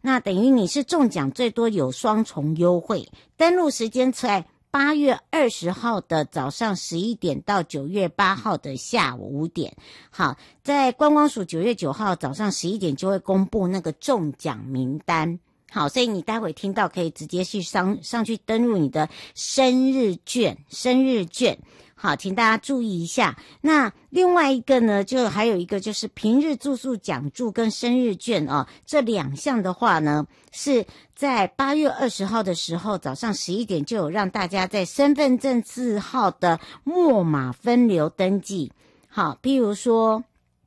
那等于你是中奖最多有双重优惠，登录时间在8月20号的早上11点到9月8号的下午5点。好，在观光署9月9号早上11点就会公布那个中奖名单。好，所以你待会听到可以直接去上去登录你的生日券。好，请大家注意一下。那另外一个呢，就还有一个就是平日住宿奖助跟生日券哦，这2项的话呢，是在8月20号的时候早上11点就有让大家在身份证字号的末码分流登记。好，譬如说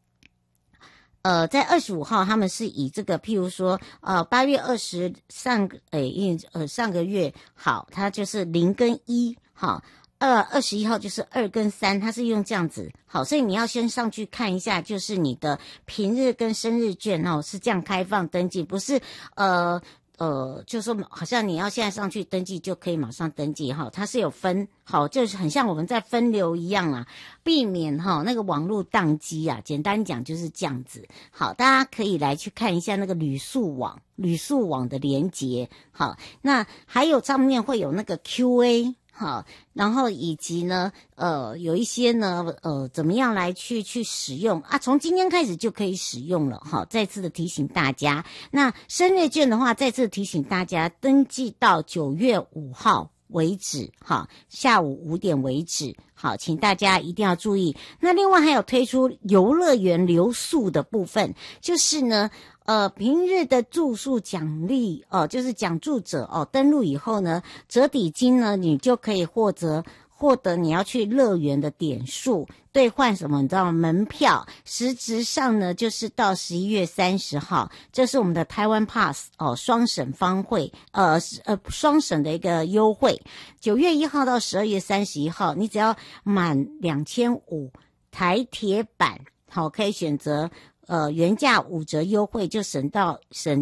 在25号他们是以这个譬如说8月20上个月好，它就是0跟1，好21号就是2跟3，它是用这样子。好，所以你要先上去看一下，就是你的平日跟生日券是这样开放登记，不是就说好像你要现在上去登记就可以马上登记哈，它是有分。好，就是很像我们在分流一样啊，避免那个网络宕机啊，简单讲就是这样子。好，大家可以来去看一下那个旅宿网的连结。好，那还有上面会有那个 QA。好，然后以及呢，有一些呢，怎么样来去使用啊？从今天开始就可以使用了。好，再次的提醒大家，那生日券的话，再次提醒大家登记到9月5号为止，好，下午5点为止。好，请大家一定要注意。那另外还有推出游乐园留宿的部分，就是呢。平日的住宿奖励就是奖助者登录以后呢，折抵金呢，你就可以获得你要去乐园的点数，兑换什么你知道吗？门票。实质上呢，就是到11月30号，这是我们的台湾 Pass 双省方会双省的一个优惠。9月1号到12月31号，你只要满2500台铁版，好，可以选择原价5折优惠，就省掉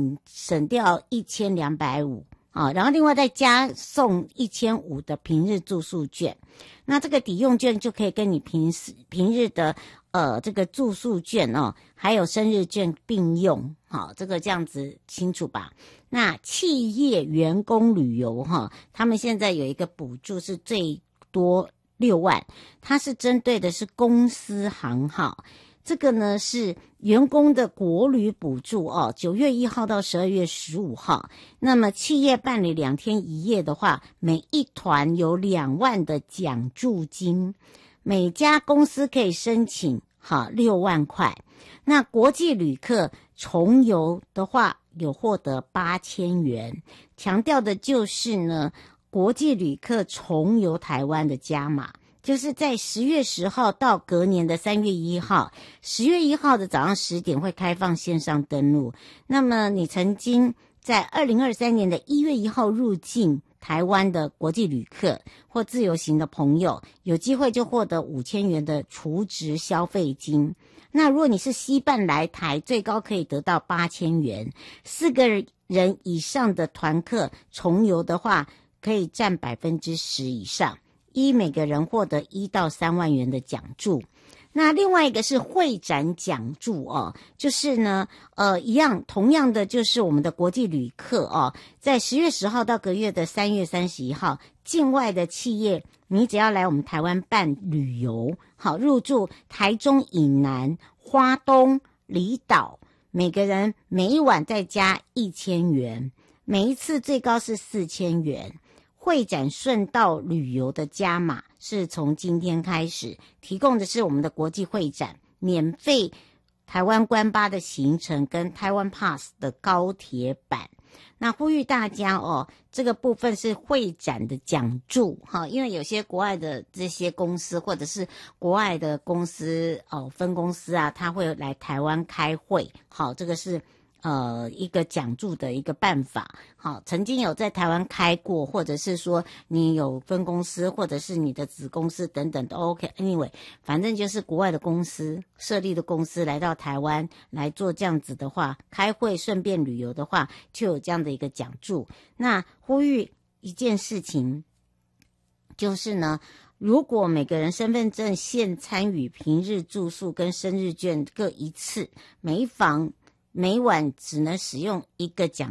1250啊，然后另外再加送1500的平日住宿券。那这个抵用券就可以跟你平日的这个住宿券还有生日券并用。好，这个这样子清楚吧？那企业员工旅游他们现在有一个补助是最多6万，它是针对的是公司行号。这个呢是员工的国旅补助9月1号到12月15号。那么企业办理2天1夜的话，每一团有2万的奖助金，每家公司可以申请6万块。那国际旅客重游的话，有获得8000元。强调的就是呢，国际旅客重游台湾的加码。就是在10月10号到隔年的3月1号，10月1号的早上10点会开放线上登录。那么你曾经在2023年的1月1号入境台湾的国际旅客或自由行的朋友，有机会就获得5000元的储值消费金。那如果你是西办来台，最高可以得到8000元。4个人以上的团客重游的话，可以占10%以上。每个人获得1到3万元的奖助。那另外一个是会展奖助就是呢同样的就是我们的国际旅客在10月10号到隔月的3月31号，境外的企业你只要来我们台湾办旅游，好，入住台中以南、花东、离岛，每个人每一晚再加1000元，每一次最高是4000元。会展顺道旅游的加码是从今天开始，提供的是我们的国际会展免费台湾观巴的行程跟台湾 Pass 的高铁版。那呼吁大家这个部分是会展的奖助因为有些国外的这些公司或者是国外的公司分公司啊，他会来台湾开会。好，这个是一个奖助的一个办法。好，曾经有在台湾开过，或者是说你有分公司或者是你的子公司等等都 OK。Anyway， 反正就是国外的公司设立的公司来到台湾来做这样子的话，开会顺便旅游的话，就有这样的一个奖助。那呼吁一件事情，就是呢，如果每个人身份证限参与平日住宿跟生日券各1次，每晚只能使用1个奖